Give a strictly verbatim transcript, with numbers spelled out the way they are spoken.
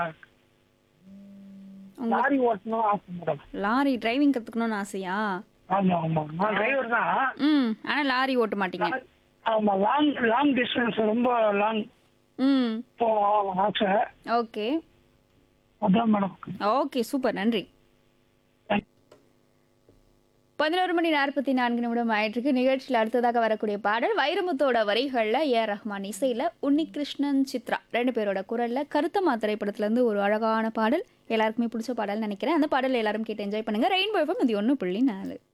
உங்க லாரி ஓட்டணும் ஆசை மேடம். லாரி டிரைவிங் கத்துக்கணும்னு ஆசையா? ஆமா ஆமா நான் டிரைவர் தான். ம். ஆனா லாரி ஓட்ட மாட்டீங்க. லா- ஆமா லாங் லாங் டிஸ்டன்ஸ் ரொம்ப லாங் ம். போகணும் ஆசை. ஓகே. அதான் மேடம். ஓகே. சூப்பர். நன்றி. பதினொரு மணி நாற்பத்தி நான்கு நிமிடம் ஆயிட்டிருக்கு. நிகழ்ச்சியில் அடுத்ததாக வரக்கூடிய பாடல் வைரமுத்தோட வரிகளில் ஏ ஆர் ரஹ்மான் இசையில் உன்னிகிருஷ்ணன் சித்ரா ரெண்டு பேரோட குரலில் கருத்தம்மா திரைப்படத்துலேருந்து ஒரு அழகான பாடல். எல்லாருக்குமே பிடிச்ச பாடல்னு நினைக்கிறேன். அந்த பாடல் எல்லாரும் கேட்டு என்ஜாய் பண்ணுங்க. ரெயின்போ எஃப்எம் இது ஒன்று புள்ளி நாலு.